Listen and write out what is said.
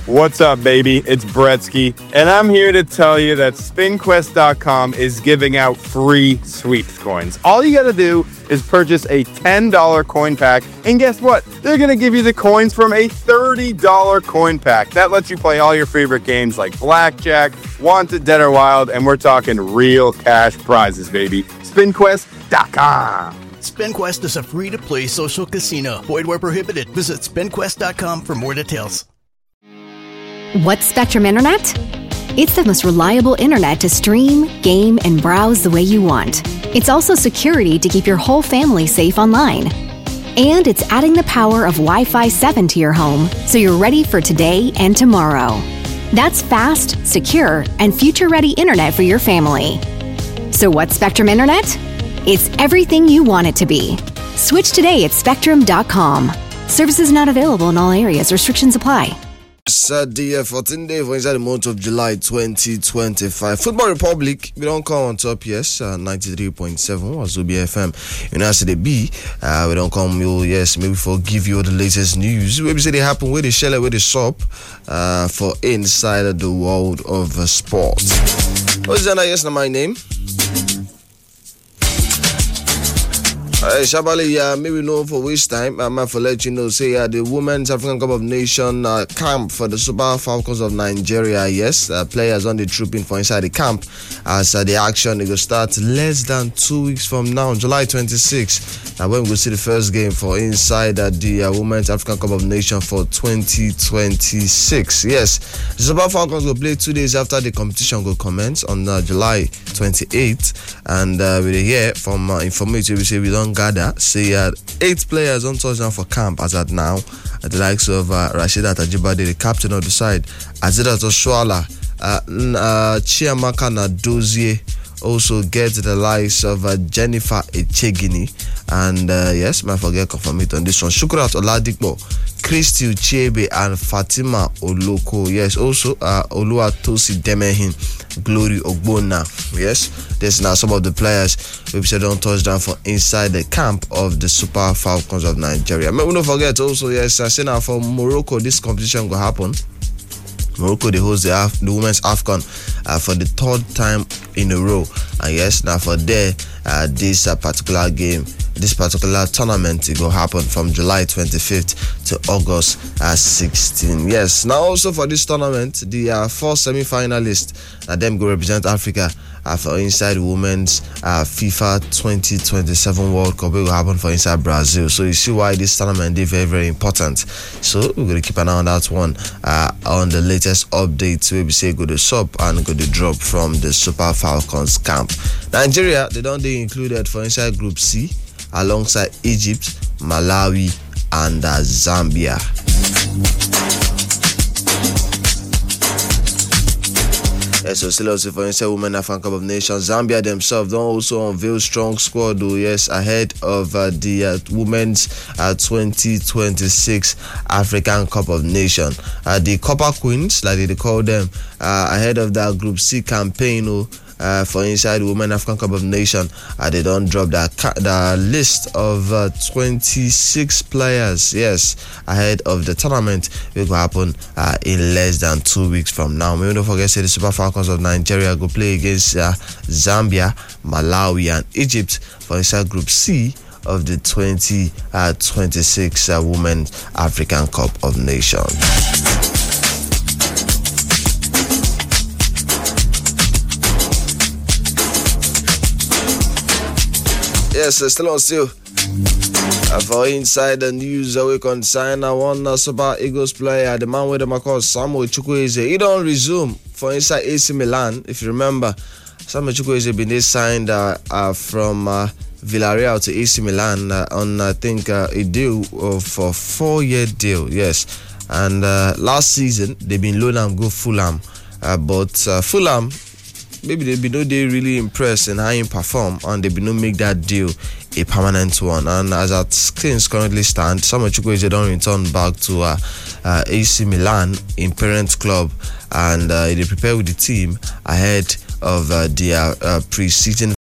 What's up, baby? It's Bretsky, and I'm here to tell you that SpinQuest.com is giving out free sweeps coins. All you gotta do is purchase a $10 coin pack, and guess what? They're gonna give you the coins from a $30 coin pack. That lets you play all your favorite games like Blackjack, Wanted, Dead or Wild, and we're talking real cash prizes, baby. SpinQuest.com. SpinQuest is a free-to-play social casino. Void where prohibited. Visit SpinQuest.com for more details. What's Spectrum Internet? It's the most reliable internet to stream, game, and browse the way you want. It's also security to keep your whole family safe online. And it's adding the power of Wi-Fi 7 to your home so you're ready for today and tomorrow. That's fast, secure, and future-ready internet for your family. So what's Spectrum Internet? It's everything you want it to be. Switch today at Spectrum.com. Services not available in all areas. Restrictions apply. The 14th day for inside the month of July 2025. Football Republic, we don't come on top, yes, 93.7 was OBFM. You know, the B, we don't come, yes, maybe for give you the latest news. Maybe say they happen with the shell, with the shop, for inside the world of sport. What's that? Yes, my name. Shabali, maybe know for which time. I'm for let you know. Say the Women's African Cup of Nations camp for the Super Falcons of Nigeria. Yes, players on the trooping for inside the camp. As the action, it will start less than 2 weeks from now, July 26th. When we will see the first game for inside the Women's African Cup of Nations for 2026. Yes, the Super Falcons will play 2 days after the competition will commence on July 28th. And we hear from information we say we don't gather, say 8 players on touchdown for camp as at now. At the likes of Rashida Tajibade, the captain of the side, Azida Toshuala, Chiamaka Nadozie, also get the likes of Jennifer Echegini, and yes, I forget confirm it on this one. Shukrat Oladipo, Christy Uchebe, and Fatima Oloko. Yes, also Oluwatosi Demehin, Glory Ogbonna. Yes, there's now some of the players we said don't touchdown for inside the camp of the Super Falcons of Nigeria. We don't forget also, yes, I say now for Morocco, this competition will happen. Morocco, they host the Women's AFCON for the 3rd time in a row. And yes, now for this particular game, this particular tournament, it will happen from July 25th to August 16th. Yes, now also for this tournament, the 4 semi-finalists, them go represent Africa for inside Women's FIFA 2027 World Cup. It will happen for inside Brazil. So you see why this tournament is very, very important. So we're going to keep an eye on that one on the latest updates. We say go to sub and go to drop from the Super Falcons camp. Nigeria, they don't be included for inside Group C alongside Egypt, Malawi, and Zambia. Yes, so still also for inside Women African Cup of Nations, Zambia themselves don't also unveil strong squad, though, yes, ahead of the Women's 2026 African Cup of Nations. The Copper Queens, like they call them, ahead of that Group C campaign, for inside Women African Cup of Nations, they don't drop the list of 26 players, yes, ahead of the tournament. It will happen in less than 2 weeks from now. Maybe don't forget, say the Super Falcons of Nigeria go play against Zambia, Malawi, and Egypt for inside Group C of the 2026 Women African Cup of Nations. Yes, still on still. For inside the news, we concern one Super Eagles player, the man with the call Samuel Chukwueze. He don't resume for inside AC Milan. If you remember, Samuel Chukwueze been signed from Villarreal to AC Milan on I think a deal for 4-year deal. Yes, and last season they been loan him go Fulham, but Fulham, maybe they really impressed in how he perform, and they no make that deal a permanent one. And as at things currently stand, Samuel Chukwueze don't return back to AC Milan in parent club, and they prepare with the team ahead of their pre-season